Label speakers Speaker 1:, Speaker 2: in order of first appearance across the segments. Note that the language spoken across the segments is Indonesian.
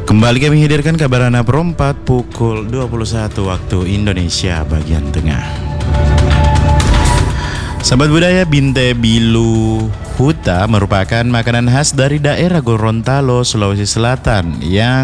Speaker 1: Kembali kami hadirkan kabar Anak Perempat pukul 21 waktu Indonesia bagian tengah. Sahabat budaya, binte bilu huta merupakan makanan khas dari daerah Gorontalo, Sulawesi Selatan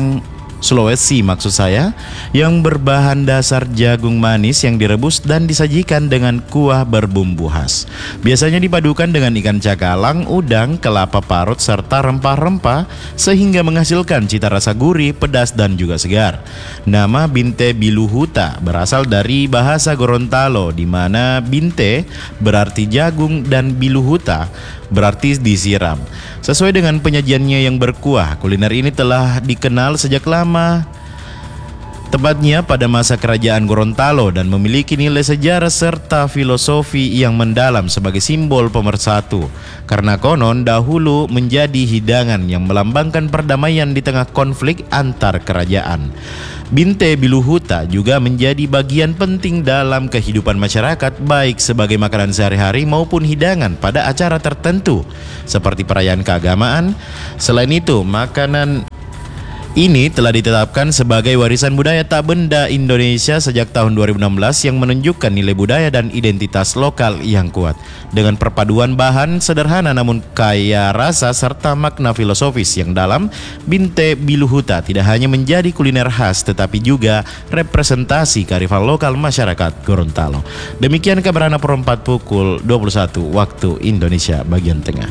Speaker 1: yang berbahan dasar jagung manis yang direbus dan disajikan dengan kuah berbumbu khas. Biasanya dipadukan dengan ikan cakalang, udang, kelapa parut, serta rempah-rempah sehingga menghasilkan cita rasa gurih, pedas, dan juga segar. Nama binte biluhuta berasal dari bahasa Gorontalo di mana binte berarti jagung dan biluhuta berarti disiram. Sesuai dengan penyajiannya yang berkuah, kuliner ini telah dikenal sejak lama, tepatnya pada masa kerajaan Gorontalo, dan memiliki nilai sejarah serta filosofi yang mendalam sebagai simbol pemersatu. Karena konon dahulu menjadi hidangan yang melambangkan perdamaian di tengah konflik antar kerajaan. Binte biluhuta juga menjadi bagian penting dalam kehidupan masyarakat, baik sebagai makanan sehari-hari maupun hidangan pada acara tertentu seperti perayaan keagamaan. Selain itu, makanan ini telah ditetapkan sebagai warisan budaya tak benda Indonesia sejak tahun 2016 yang menunjukkan nilai budaya dan identitas lokal yang kuat. Dengan perpaduan bahan sederhana namun kaya rasa serta makna filosofis yang dalam, binte biluhuta tidak hanya menjadi kuliner khas tetapi juga representasi kearifan lokal masyarakat Gorontalo. Demikian kabar Anak Perempat pukul 21 waktu Indonesia bagian tengah.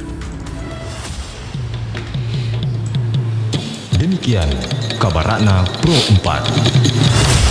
Speaker 2: Demikian kabar Ratna Pro 4.